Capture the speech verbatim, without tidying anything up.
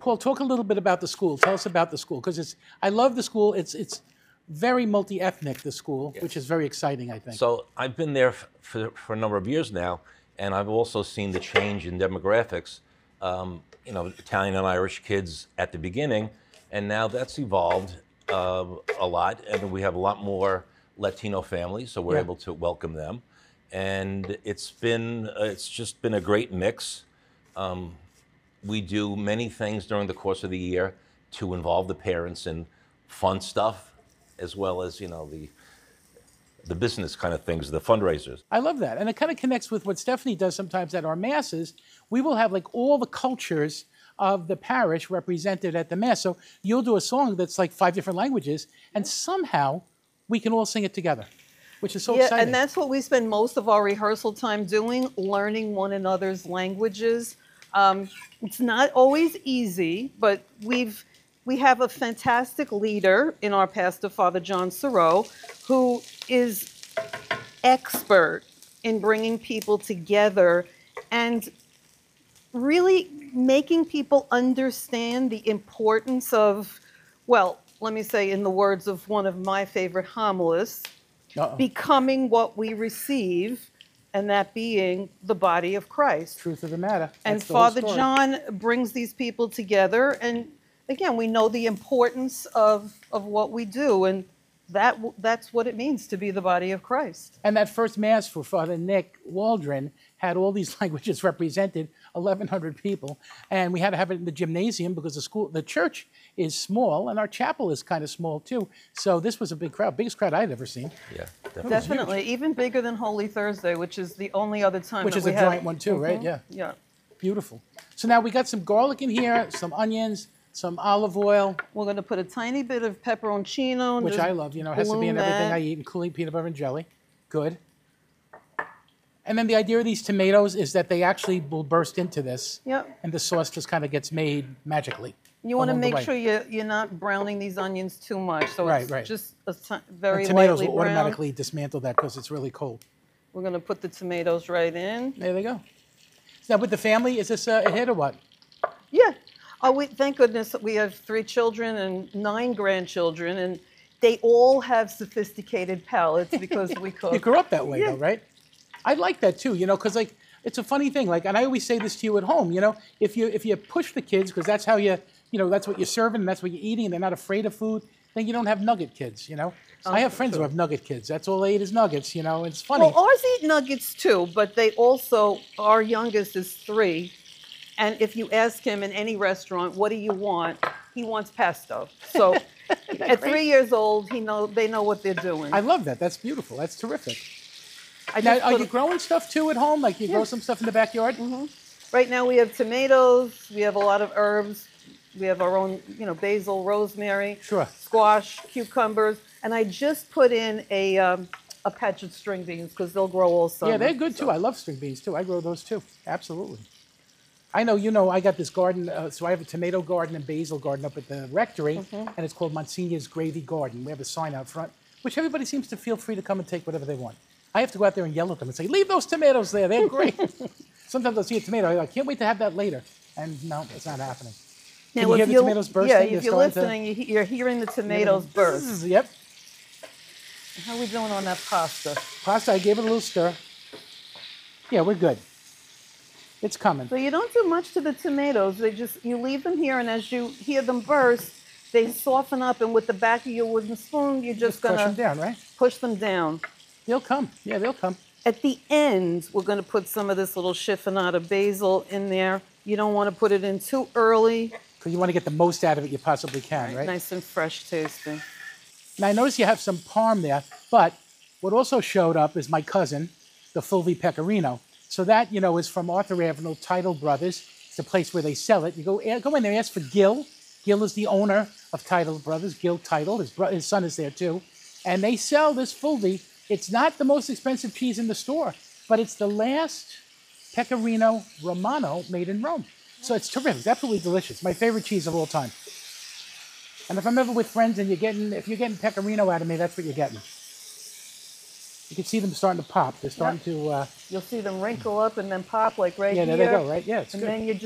Paul, talk a little bit about the school. Tell us about the school, because it's. I love the school. It's it's very multi-ethnic, the school, Yes. which is very exciting, I think. So I've been there f- for, for a number of years now, and I've also seen the change in demographics. Um, you know, Italian and Irish kids at the beginning, and now that's evolved uh, a lot, and we have a lot more Latino families, so we're Yeah. able to welcome them. And it's been, uh, it's just been a great mix. Um, we do many things during the course of the year to involve the parents in fun stuff, as well as, you know, the the business kind of things, the fundraisers. I love that. And it kind of connects with what Stephanie does sometimes at our masses. We will have like all the cultures of the parish represented at the mass. So you'll do a song that's like five different languages, and somehow we can all sing it together, which is so Yeah, exciting. and that's what we spend most of our rehearsal time doing, learning one another's languages. Um, it's not always easy, but we've we have a fantastic leader in our pastor, Father John Sorrow, who is expert in bringing people together and really making people understand the importance of, well, let me say in the words of one of my favorite homilists, Uh-oh. becoming what we receive, and that being the body of Christ. Truth of the matter. And That's the whole Father story. John brings these people together, and again, we know the importance of, of what we do, and that that's what it means to be the body of Christ. And that first mass for Father Nick Waldron had all these languages represented, eleven hundred people, and we had to have it in the gymnasium because the school, the church is small, and our chapel is kind of small too. So this was a big crowd, biggest crowd I'd ever seen. Yeah, definitely. Definitely, even bigger than Holy Thursday, which is the only other time Which that is we a have. giant one too, right? Mhm. Yeah. Yeah. Beautiful. So now we got some garlic in here, some onions, some olive oil, We're going to put a tiny bit of pepperoncino. which just I love. You know, it has to be bloom in everything that. I eat, including peanut butter and jelly. Good. And then the idea of these tomatoes is that they actually will burst into this, Yep. and the sauce just kind of gets made magically. You want to along the make way. sure you, you're not browning these onions too much. So Right, it's right. just a ti- very The tomatoes lightly will brown. automatically dismantle that because it's really cold. We're going to put the tomatoes right in. There they go. Now with the family, is this a hit or what? Yeah. Oh, we, thank goodness that we have three children and nine grandchildren, and they all have sophisticated palates because we cook. You grew up that way Yeah. though, right? I like that too, you know, because like it's a funny thing. Like, and I always say this to you at home, you know, if you if you push the kids because that's how you, you know, that's what you're serving and that's what you're eating, and they're not afraid of food, then you don't have nugget kids, you know. So I have friends who have nugget kids. That's all they eat is nuggets, you know. It's funny. Well, ours eat nuggets too, but they also, our youngest is three, and if you ask him in any restaurant, what do you want? He wants pesto. So at three years old, he know they know what they're doing. I love that. That's beautiful. That's terrific. I Now, just are put you a- growing stuff too at home? Like you grow Yeah. some stuff in the backyard? Right now we have tomatoes, we have a lot of herbs, we have our own, you know, basil, rosemary, Sure. squash, cucumbers, and I just put in a um, a patch of string beans because they'll grow all summer. Yeah, they're good too. I love string beans too. I grow those too. Absolutely. I know, you know, I got this garden, uh, so I have a tomato garden and basil garden up at the rectory, and it's called Monsignor's Gravy Garden. We have a sign out front, which everybody seems to feel free to come and take whatever they want. I have to go out there and yell at them and say, leave those tomatoes there, they're great. Sometimes I'll see a tomato, I'm like, I can't wait to have that later. And no, it's not happening. Now, Can you if hear the you'll- tomatoes bursting? Yeah, They're if you're starting to- listening, you he- you're hearing the tomatoes burst. Yep. How are we doing on that pasta? Pasta, I gave it a little stir. Yeah, we're good. It's coming. So you don't do much to the tomatoes. They just, you leave them here, and as you hear them burst, they soften up, and with the back of your wooden spoon, you're just, Just push gonna them down, right? push them down. They'll come. Yeah, they'll come. At the end, we're going to put some of this little chiffonata basil in there. You don't want to put it in too early. Because you want to get the most out of it you possibly can, right? Nice and fresh tasting. Now, I notice you have some parm there, but what also showed up is my cousin, the Fulvi Pecorino. So that, you know, is from Arthur Avenue, Title Brothers. It's the place where they sell it. You go eh, go in there, ask for Gil. Gil is the owner of Title Brothers, Gil Title. His, bro- his son is there too. And they sell this Fulvi. It's not the most expensive cheese in the store, but it's the last Pecorino Romano made in Rome. So it's terrific. It's absolutely delicious. My favorite cheese of all time. And if I'm ever with friends and you're getting, if you're getting Pecorino out of me, that's what you're getting. You can see them starting to pop. They're starting to, uh, You'll see them wrinkle up and then pop like right yeah, here. there they go, right? Yeah, it's And good. then you